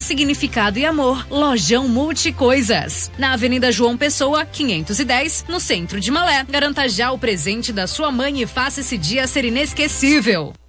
significado e amor. Lojão Multicoisas. Na Avenida João Pessoa, 510, no centro de Malé. Garanta já o presente da sua mãe e faça esse dia ser inesquecível.